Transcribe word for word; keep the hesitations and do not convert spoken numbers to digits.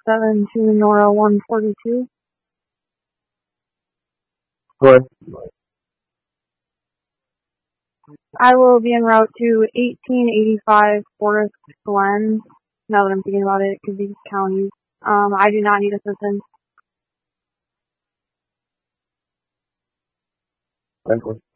seven to Nora one forty-two. Go ahead. I will be en route to eighteen eighty-five Forest Glen. Now that I'm thinking about it, it could be counties. Um, I do not need assistance. ten four.